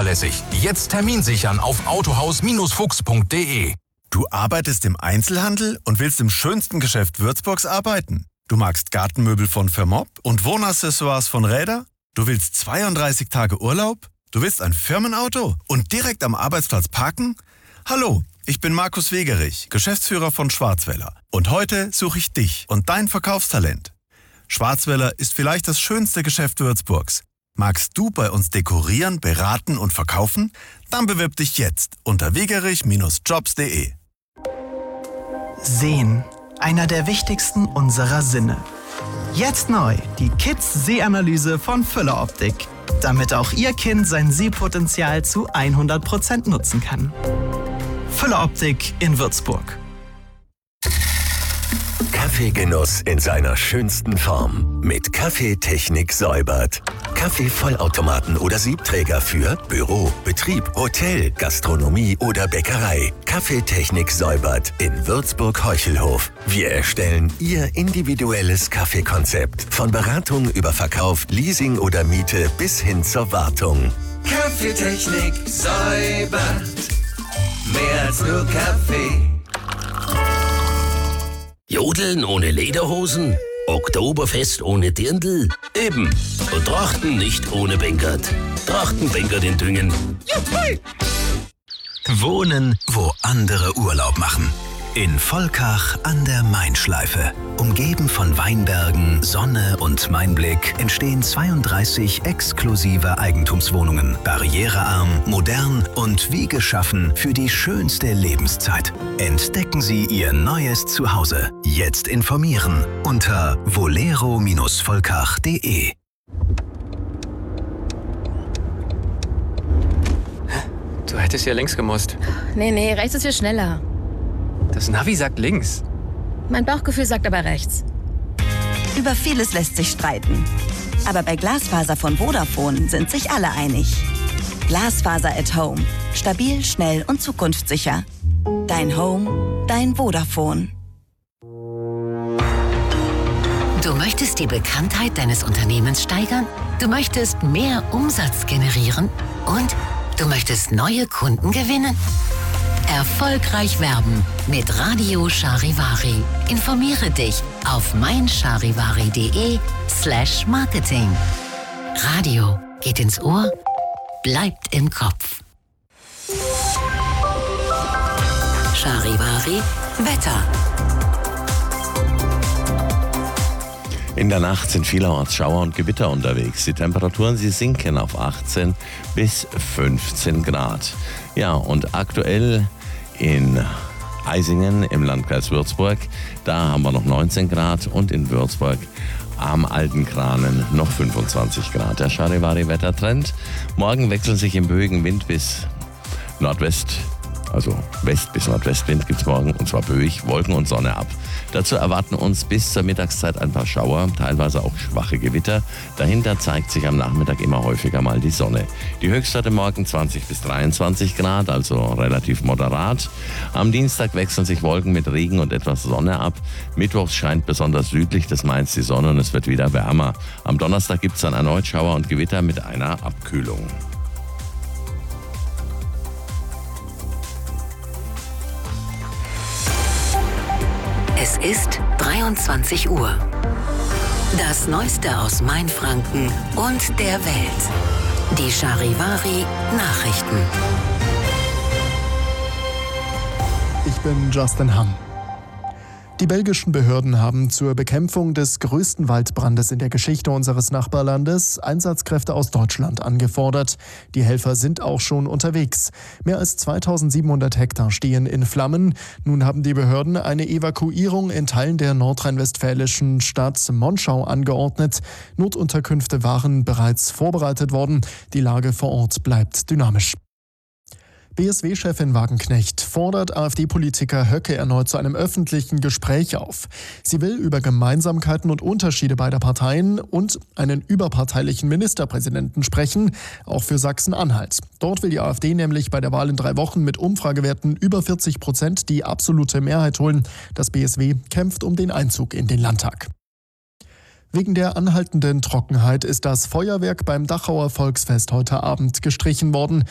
zuverlässig. Jetzt Termin sichern auf autohaus-fuchs.de. Du arbeitest im Einzelhandel und willst im schönsten Geschäft Würzburgs arbeiten? Du magst Gartenmöbel von Vermob und Wohnaccessoires von Räder? Du willst 32 Tage Urlaub? Du willst ein Firmenauto und direkt am Arbeitsplatz parken? Hallo, ich bin Markus Wegerich, Geschäftsführer von Schwarzwälder. Und heute suche ich dich und dein Verkaufstalent. Schwarzwälder ist vielleicht das schönste Geschäft Würzburgs. Magst du bei uns dekorieren, beraten und verkaufen? Dann bewirb dich jetzt unter wegerich-jobs.de. Sehen, einer der wichtigsten unserer Sinne. Jetzt neu, die Kids-Sehanalyse von Füller Optik, damit auch Ihr Kind sein Sehpotenzial zu 100% nutzen kann. Füller Optik in Würzburg. Kaffeegenuss in seiner schönsten Form mit Kaffeetechnik Säubert. Kaffeevollautomaten oder Siebträger für Büro, Betrieb, Hotel, Gastronomie oder Bäckerei. Kaffeetechnik Säubert in Würzburg-Heuchelhof. Wir erstellen Ihr individuelles Kaffeekonzept. Von Beratung über Verkauf, Leasing oder Miete bis hin zur Wartung. Kaffeetechnik Säubert. Mehr als nur Kaffee. Jodeln ohne Lederhosen? Oktoberfest ohne Dirndl? Eben. Und Trachten nicht ohne Bengert. Trachten Bengert in Düngen. Juhu! Wohnen, wo andere Urlaub machen. In Volkach an der Mainschleife. Umgeben von Weinbergen, Sonne und Mainblick entstehen 32 exklusive Eigentumswohnungen. Barrierearm, modern und wie geschaffen für die schönste Lebenszeit. Entdecken Sie Ihr neues Zuhause. Jetzt informieren unter volero-volkach.de. Du hättest ja links gemusst. Nee, rechts ist viel schneller. Das Navi sagt links. Mein Bauchgefühl sagt aber rechts. Über vieles lässt sich streiten. Aber bei Glasfaser von Vodafone sind sich alle einig. Glasfaser at Home. Stabil, schnell und zukunftssicher. Dein Home, dein Vodafone. Du möchtest die Bekanntheit deines Unternehmens steigern? Du möchtest mehr Umsatz generieren? Und du möchtest neue Kunden gewinnen? Erfolgreich werben mit Radio Charivari. Informiere dich auf meincharivari.de/marketing. Radio geht ins Ohr, bleibt im Kopf. Charivari Wetter. In der Nacht sind vielerorts Schauer und Gewitter unterwegs. Die Temperaturen, sie sinken auf 18 bis 15 Grad. Ja, und aktuell in Eisingen im Landkreis Würzburg, da haben wir noch 19 Grad und in Würzburg am Alten Kranen noch 25 Grad. Der Charivari-Wettertrend. Morgen wechseln sich im böigen Wind bis Nordwest, also West- bis Nordwestwind gibt es morgen, und zwar böig, Wolken und Sonne ab. Dazu erwarten uns bis zur Mittagszeit ein paar Schauer, teilweise auch schwache Gewitter. Dahinter zeigt sich am Nachmittag immer häufiger mal die Sonne. Die Höchstwerte morgen 20 bis 23 Grad, also relativ moderat. Am Dienstag wechseln sich Wolken mit Regen und etwas Sonne ab. Mittwochs scheint besonders südlich des Mains die Sonne und es wird wieder wärmer. Am Donnerstag gibt es dann erneut Schauer und Gewitter mit einer Abkühlung. Es ist 23 Uhr. Das Neueste aus Mainfranken und der Welt. Die Charivari Nachrichten. Ich bin Justin Hamm. Die belgischen Behörden haben zur Bekämpfung des größten Waldbrandes in der Geschichte unseres Nachbarlandes Einsatzkräfte aus Deutschland angefordert. Die Helfer sind auch schon unterwegs. Mehr als 2700 Hektar stehen in Flammen. Nun haben die Behörden eine Evakuierung in Teilen der nordrhein-westfälischen Stadt Monschau angeordnet. Notunterkünfte waren bereits vorbereitet worden. Die Lage vor Ort bleibt dynamisch. BSW-Chefin Wagenknecht fordert AfD-Politiker Höcke erneut zu einem öffentlichen Gespräch auf. Sie will über Gemeinsamkeiten und Unterschiede beider Parteien und einen überparteilichen Ministerpräsidenten sprechen, auch für Sachsen-Anhalt. Dort will die AfD nämlich bei der Wahl in 3 Wochen mit Umfragewerten über 40% die absolute Mehrheit holen. Das BSW kämpft um den Einzug in den Landtag. Wegen der anhaltenden Trockenheit ist das Feuerwerk beim Dachauer Volksfest heute Abend gestrichen worden.